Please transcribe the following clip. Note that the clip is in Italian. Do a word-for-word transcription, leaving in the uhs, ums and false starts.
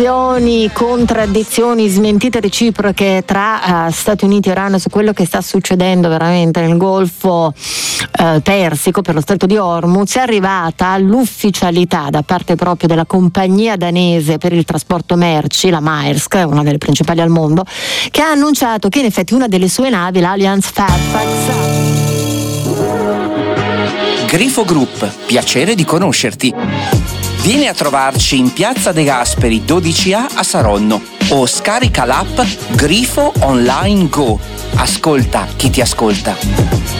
Contraddizioni, smentite reciproche tra uh, Stati Uniti e Iran su quello che sta succedendo veramente nel Golfo uh, Persico, per lo Stretto di Hormuz. È arrivata l'ufficialità da parte proprio della compagnia danese per il trasporto merci, la Maersk, una delle principali al mondo, che ha annunciato che in effetti una delle sue navi, l'Alliance Fairfax. Grifo Group, piacere di conoscerti. Vieni a trovarci in Piazza De Gasperi dodici A a Saronno o scarica l'app Grifo Online Go. Ascolta chi ti ascolta.